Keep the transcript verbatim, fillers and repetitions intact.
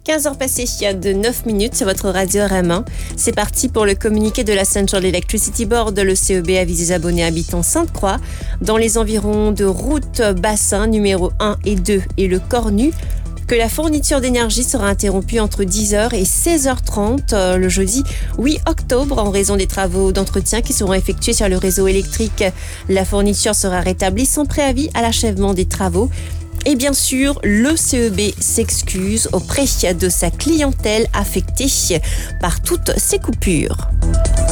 quinze heures passées de neuf minutes sur votre radio R M un. C'est parti pour le communiqué de la Central Electricity Board. Le C E B avise les abonnés habitant Sainte-Croix dans les environs de route bassin numéro un et deux et le Cornu que la fourniture d'énergie sera interrompue entre dix heures et seize heures trente le jeudi huit octobre en raison des travaux d'entretien qui seront effectués sur le réseau électrique. La fourniture sera rétablie sans préavis à l'achèvement des travaux. Et bien sûr, le C E B s'excuse auprès de sa clientèle affectée par toutes ces coupures.